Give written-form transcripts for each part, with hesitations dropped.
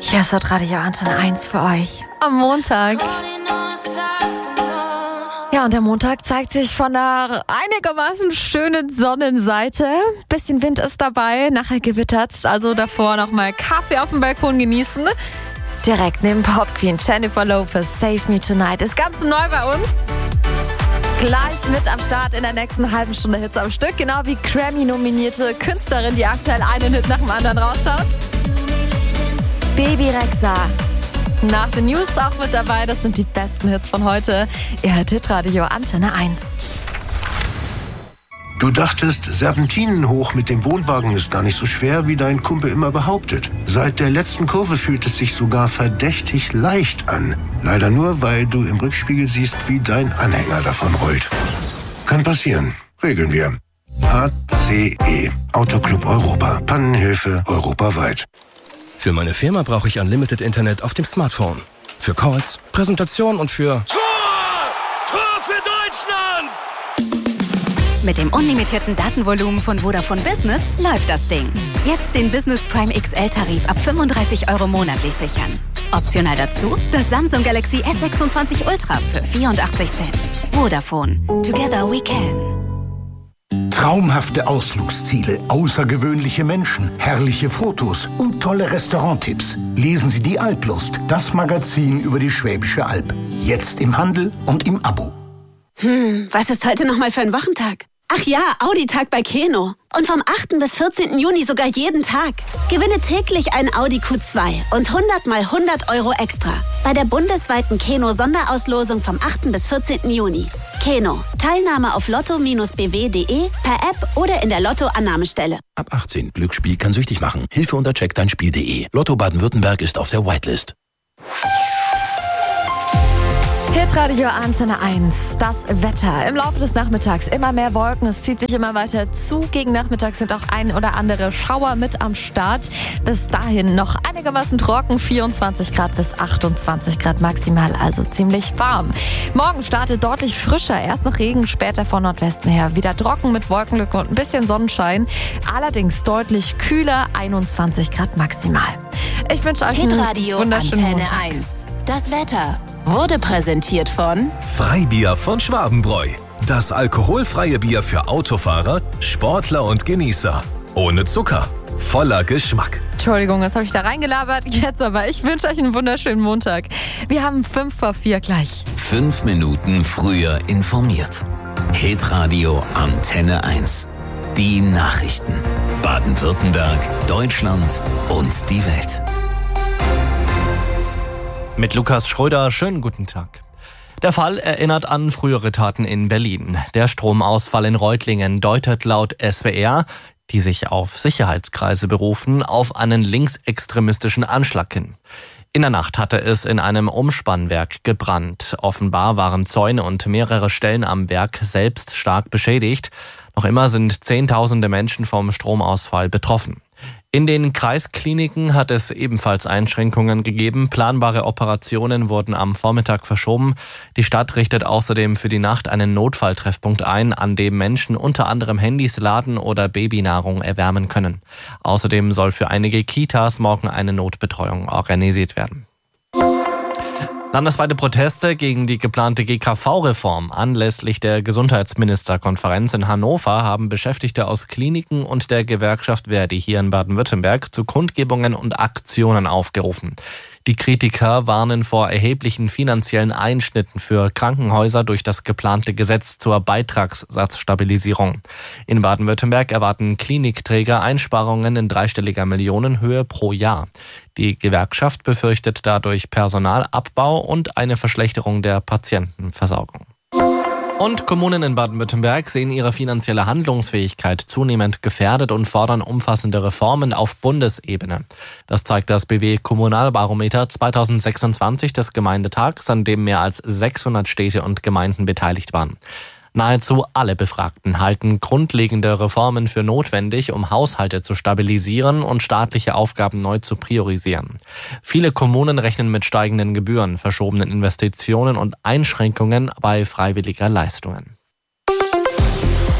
Hier ist das Radio Antenne 1 für euch am Montag. Ja, und der Montag zeigt sich von einer einigermaßen schönen Sonnenseite. Bisschen Wind ist dabei, nachher gewittert's, also davor nochmal Kaffee auf dem Balkon genießen. Direkt neben Pop Queen Jennifer Lopez, Save Me Tonight, ist ganz neu bei uns. Gleich mit am Start in der nächsten halben Stunde Hits am Stück, genau wie Grammy-nominierte Künstlerin, die aktuell einen Hit nach dem anderen raushaut. Baby Rexha. Nach den News auch mit dabei, das sind die besten Hits von heute. Ihr hört Hitradio Antenne 1. Du dachtest, Serpentinen hoch mit dem Wohnwagen ist gar nicht so schwer, wie dein Kumpel immer behauptet. Seit der letzten Kurve fühlt es sich sogar verdächtig leicht an. Leider nur, weil du im Rückspiegel siehst, wie dein Anhänger davon rollt. Kann passieren. Regeln wir. ACE. Autoclub Europa. Pannenhilfe europaweit. Für meine Firma brauche ich Unlimited Internet auf dem Smartphone. Für Calls, Präsentation und für... Tor für Deutschland! Mit dem unlimitierten Datenvolumen von Vodafone Business läuft das Ding. Jetzt den Business Prime XL-Tarif ab 35 € monatlich sichern. Optional dazu das Samsung Galaxy S26 Ultra für 84 Cent. Vodafone. Together we can. Traumhafte Ausflugsziele, außergewöhnliche Menschen, herrliche Fotos und tolle Restauranttipps. Lesen Sie die Alplust, das Magazin über die Schwäbische Alb. Jetzt im Handel und im Abo. Was ist heute nochmal für ein Wochentag? Ach ja, Audi-Tag bei Keno. Und vom 8. bis 14. Juni sogar jeden Tag. Gewinne täglich einen Audi Q2 und 100 mal 100 € extra. Bei der bundesweiten Keno-Sonderauslosung vom 8. bis 14. Juni. Keno. Teilnahme auf lotto-bw.de, per App oder in der Lotto-Annahmestelle. Ab 18. Glücksspiel kann süchtig machen. Hilfe unter checkdeinspiel.de. Lotto Baden-Württemberg ist auf der Whitelist. Hitradio Antenne 1, das Wetter. Im Laufe des Nachmittags immer mehr Wolken, es zieht sich immer weiter zu. Gegen Nachmittag sind auch ein oder andere Schauer mit am Start. Bis dahin noch einigermaßen trocken, 24 Grad bis 28 Grad maximal, also ziemlich warm. Morgen startet deutlich frischer, erst noch Regen, später von Nordwesten her. Wieder trocken mit Wolkenlücke und ein bisschen Sonnenschein. Allerdings deutlich kühler, 21 Grad maximal. Ich wünsche euch einen wunderschönen Antenne Montag. 1. Das Wetter wurde präsentiert von Freibier von Schwabenbräu. Das alkoholfreie Bier für Autofahrer, Sportler und Genießer. Ohne Zucker, voller Geschmack. Entschuldigung, das habe ich da reingelabert. Jetzt aber, ich wünsche euch einen wunderschönen Montag. Wir haben 5:04 gleich. 5 Minuten früher informiert. Hitradio Antenne 1. Die Nachrichten. Baden-Württemberg, Deutschland und die Welt. Mit Lukas Schröder, schönen guten Tag. Der Fall erinnert an frühere Taten in Berlin. Der Stromausfall in Reutlingen deutet laut SWR, die sich auf Sicherheitskreise berufen, auf einen linksextremistischen Anschlag hin. In der Nacht hatte es in einem Umspannwerk gebrannt. Offenbar waren Zäune und mehrere Stellen am Werk selbst stark beschädigt. Noch immer sind Zehntausende Menschen vom Stromausfall betroffen. In den Kreiskliniken hat es ebenfalls Einschränkungen gegeben. Planbare Operationen wurden am Vormittag verschoben. Die Stadt richtet außerdem für die Nacht einen Notfalltreffpunkt ein, an dem Menschen unter anderem Handys laden oder Babynahrung erwärmen können. Außerdem soll für einige Kitas morgen eine Notbetreuung organisiert werden. Landesweite Proteste gegen die geplante GKV-Reform anlässlich der Gesundheitsministerkonferenz in Hannover haben Beschäftigte aus Kliniken und der Gewerkschaft Verdi hier in Baden-Württemberg zu Kundgebungen und Aktionen aufgerufen. Die Kritiker warnen vor erheblichen finanziellen Einschnitten für Krankenhäuser durch das geplante Gesetz zur Beitragssatzstabilisierung. In Baden-Württemberg erwarten Klinikträger Einsparungen in dreistelliger Millionenhöhe pro Jahr. Die Gewerkschaft befürchtet dadurch Personalabbau und eine Verschlechterung der Patientenversorgung. Und Kommunen in Baden-Württemberg sehen ihre finanzielle Handlungsfähigkeit zunehmend gefährdet und fordern umfassende Reformen auf Bundesebene. Das zeigt das BW Kommunalbarometer 2026 des Gemeindetags, an dem mehr als 600 Städte und Gemeinden beteiligt waren. Nahezu alle Befragten halten grundlegende Reformen für notwendig, um Haushalte zu stabilisieren und staatliche Aufgaben neu zu priorisieren. Viele Kommunen rechnen mit steigenden Gebühren, verschobenen Investitionen und Einschränkungen bei freiwilliger Leistungen.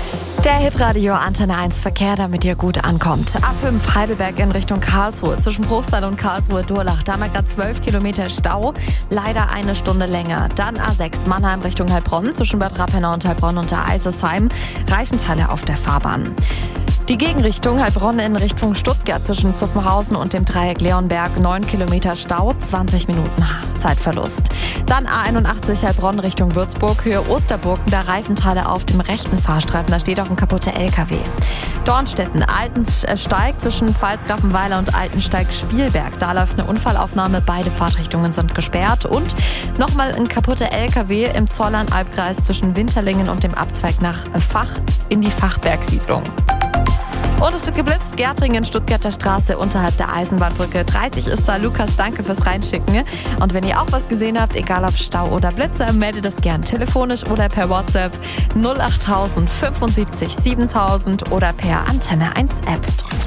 Der Hitradio Antenne 1 Verkehr, damit ihr gut ankommt. A5 Heidelberg in Richtung Karlsruhe. Zwischen Bruchsal und Karlsruhe-Durlach. Da haben wir gerade 12 Kilometer Stau. Leider eine Stunde länger. Dann A6 Mannheim Richtung Heilbronn. Zwischen Bad Rappenau und Heilbronn und der Eisesheim. Reifenteile auf der Fahrbahn. Die Gegenrichtung Heilbronn in Richtung Stuttgart zwischen Zuffenhausen und dem Dreieck Leonberg 9 Kilometer Stau, 20 Minuten Zeitverlust. Dann A81 Heilbronn Richtung Würzburg, Höhe Osterburg, da Reifenteile auf dem rechten Fahrstreifen, da steht auch ein kaputter LKW. Dornstetten, Altensteig zwischen Pfalzgrafenweiler und Altensteig-Spielberg, da läuft eine Unfallaufnahme, beide Fahrtrichtungen sind gesperrt und nochmal ein kaputter LKW im Zollern-Albkreis zwischen Winterlingen und dem Abzweig nach Fach in die Fachbergsiedlung. Und es wird geblitzt, Gärtringen, Stuttgarter Straße unterhalb der Eisenbahnbrücke. 30 ist da. Lukas, danke fürs Reinschicken. Und wenn ihr auch was gesehen habt, egal ob Stau oder Blitzer, meldet es gern telefonisch oder per WhatsApp 08000 75 7000 oder per Antenne 1 App.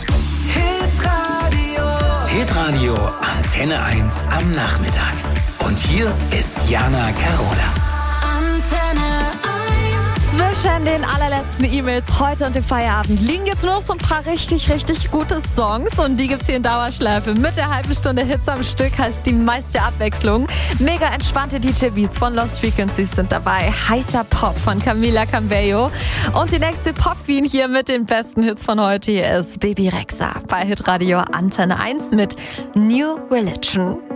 Hitradio Antenne 1 am Nachmittag. Und hier ist Jana Carola. Antenne 1. Zwischen den allerletzten E-Mails heute und dem Feierabend liegen jetzt nur noch so ein paar richtig gute Songs und die gibt's hier in Dauerschleife. Mit der halben Stunde Hits am Stück heißt die meiste Abwechslung. Mega entspannte DJ-Beats von Lost Frequencies sind dabei. Heißer Pop von Camila Cabello. Und die nächste Pop-Queen hier mit den besten Hits von heute hier ist Baby Rexha bei Hitradio Antenne 1 mit New Religion.